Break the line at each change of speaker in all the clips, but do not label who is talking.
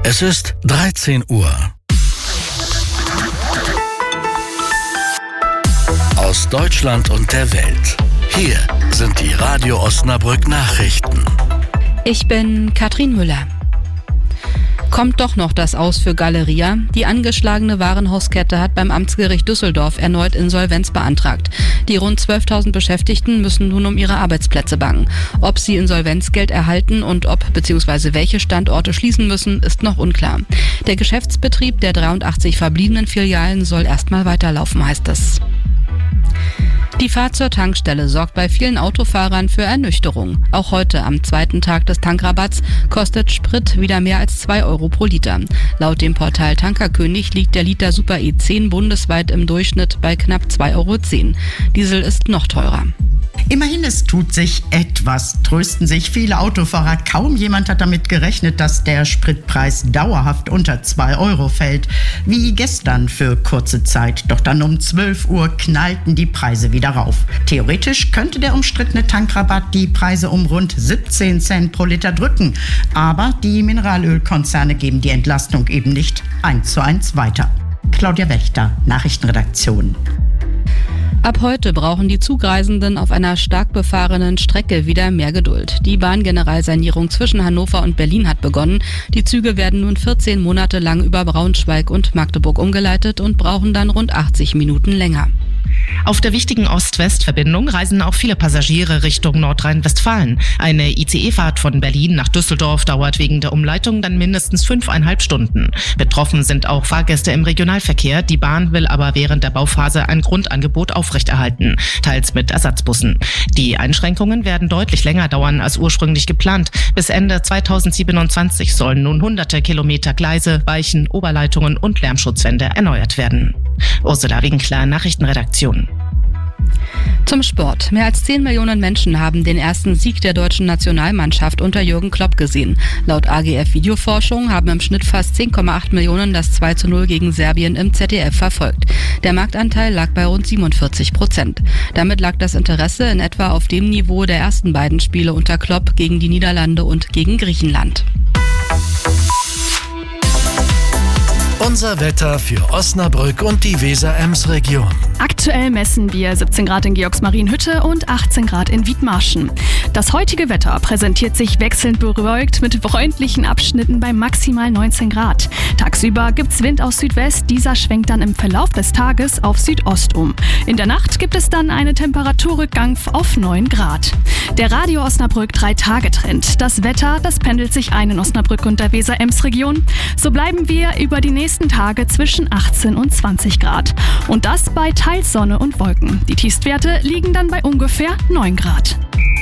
Es ist 13 Uhr. Aus Deutschland und der Welt. Hier sind die Radio Osnabrück Nachrichten.
Ich bin Katrin Müller. Kommt doch noch das Aus für Galeria. Die angeschlagene Warenhauskette hat beim Amtsgericht Düsseldorf erneut Insolvenz beantragt. Die rund 12.000 Beschäftigten müssen nun um ihre Arbeitsplätze bangen. Ob sie Insolvenzgeld erhalten und ob bzw. welche Standorte schließen müssen, ist noch unklar. Der Geschäftsbetrieb der 83 verbliebenen Filialen soll erstmal weiterlaufen, heißt es. Die Fahrt zur Tankstelle sorgt bei vielen Autofahrern für Ernüchterung. Auch heute, am zweiten Tag des Tankrabatts, kostet Sprit wieder mehr als 2 Euro pro Liter. Laut dem Portal Tankerkönig liegt der Liter Super E10 bundesweit im Durchschnitt bei knapp 2,10 Euro. Diesel ist noch teurer.
Immerhin, es tut sich etwas, trösten sich viele Autofahrer. Kaum jemand hat damit gerechnet, dass der Spritpreis dauerhaft unter 2 Euro fällt. Wie gestern für kurze Zeit. Doch dann um 12 Uhr knallten die Preise wieder rauf. Theoretisch könnte der umstrittene Tankrabatt die Preise um rund 17 Cent pro Liter drücken. Aber die Mineralölkonzerne geben die Entlastung eben nicht 1:1 weiter. Claudia Wächter, Nachrichtenredaktion.
Ab heute brauchen die Zugreisenden auf einer stark befahrenen Strecke wieder mehr Geduld. Die Bahngeneralsanierung zwischen Hannover und Berlin hat begonnen. Die Züge werden nun 14 Monate lang über Braunschweig und Magdeburg umgeleitet und brauchen dann rund 80 Minuten länger.
Auf der wichtigen Ost-West-Verbindung reisen auch viele Passagiere Richtung Nordrhein-Westfalen. Eine ICE-Fahrt von Berlin nach Düsseldorf dauert wegen der Umleitung dann mindestens 5,5 Stunden. Betroffen sind auch Fahrgäste im Regionalverkehr. Die Bahn will aber während der Bauphase ein Grundangebot aufrechterhalten, teils mit Ersatzbussen. Die Einschränkungen werden deutlich länger dauern als ursprünglich geplant. Bis Ende 2027 sollen nun hunderte Kilometer Gleise, Weichen, Oberleitungen und Lärmschutzwände erneuert werden. Ursula Winkler, Nachrichtenredaktion.
Zum Sport. Mehr als 10 Millionen Menschen haben den ersten Sieg der deutschen Nationalmannschaft unter Jürgen Klopp gesehen. Laut AGF Videoforschung haben im Schnitt fast 10,8 Millionen das 2:0 gegen Serbien im ZDF verfolgt. Der Marktanteil lag bei rund 47%. Damit lag das Interesse in etwa auf dem Niveau der ersten beiden Spiele unter Klopp gegen die Niederlande und gegen Griechenland.
Unser Wetter für Osnabrück und die Weser-Ems-Region.
Aktuell messen wir 17 Grad in Georgsmarienhütte und 18 Grad in Wiedmarschen. Das heutige Wetter präsentiert sich wechselnd bewölkt mit freundlichen Abschnitten bei maximal 19 Grad. Tagsüber gibt's Wind aus Südwest, dieser schwenkt dann im Verlauf des Tages auf Südost um. In der Nacht gibt es dann einen Temperaturrückgang auf 9 Grad. Der Radio Osnabrück 3-Tage-Trend. Das Wetter, das pendelt sich ein in Osnabrück und der Weser-Ems-Region. So bleiben wir über die nächsten Tage zwischen 18 und 20 Grad. Und das bei teils Sonne und Wolken. Die Tiefstwerte liegen dann bei ungefähr 9 Grad.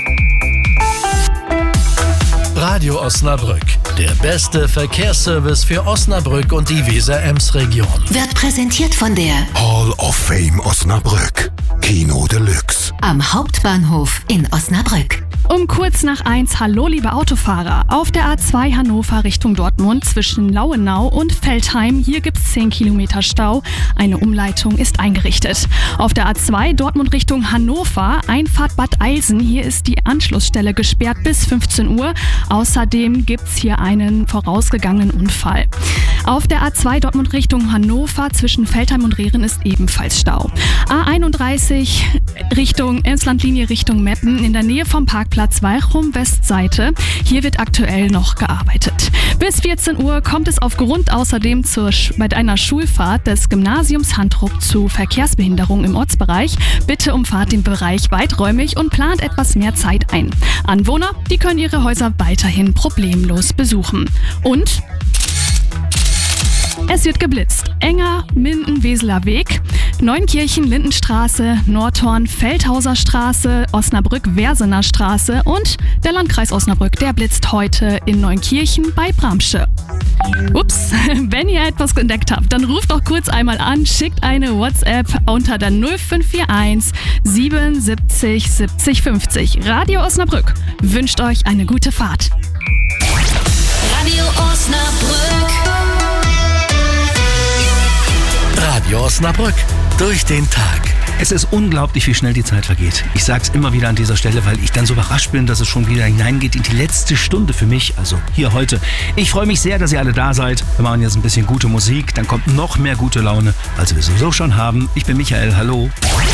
Radio Osnabrück, der beste Verkehrsservice für Osnabrück und die Weser-Ems-Region.
Wird präsentiert von der
Hall of Fame Osnabrück. Kino Deluxe.
am Hauptbahnhof in Osnabrück.
Um kurz nach 1, hallo liebe Autofahrer. Auf der A2 Hannover Richtung Dortmund zwischen Lauenau und Veltheim, hier gibt's 10 Kilometer Stau. Eine Umleitung ist eingerichtet. Auf der A2 Dortmund Richtung Hannover, Einfahrt Bad Eilsen, hier ist die Anschlussstelle gesperrt bis 15 Uhr. Außerdem gibt's hier einen vorausgegangenen Unfall. Auf der A2 Dortmund Richtung Hannover zwischen Veltheim und Rehren ist ebenfalls Stau. A31 Richtung Emslandlinie Richtung Meppen in der Nähe vom Parkplatz Walchum Westseite. Hier wird aktuell noch gearbeitet. Bis 14 Uhr kommt es aufgrund außerdem bei einer Schulfahrt des Gymnasiums Handrup zu Verkehrsbehinderung im Ortsbereich. Bitte umfahrt den Bereich weiträumig und plant etwas mehr Zeit ein. Anwohner, die können ihre Häuser weiterhin problemlos besuchen. Und es wird geblitzt. Enger, Minden, Weseler Weg, Neunkirchen, Lindenstraße, Nordhorn, Feldhauser Straße, Osnabrück, Wersener Straße und der Landkreis Osnabrück, der blitzt heute in Neunkirchen bei Bramsche. Ups, wenn ihr etwas entdeckt habt, dann ruft doch kurz einmal an, schickt eine WhatsApp unter der 0541 77 70 50. Radio Osnabrück wünscht euch eine gute Fahrt.
Radio Osnabrück.
Radio Osnabrück. Durch den Tag.
Es ist unglaublich, wie schnell die Zeit vergeht. Ich sag's immer wieder an dieser Stelle, weil ich dann so überrascht bin, dass es schon wieder hineingeht in die letzte Stunde für mich, also hier heute. Ich freue mich sehr, dass ihr alle da seid. Wir machen jetzt ein bisschen gute Musik, dann kommt noch mehr gute Laune, als wir sowieso schon haben. Ich bin Michael, hallo.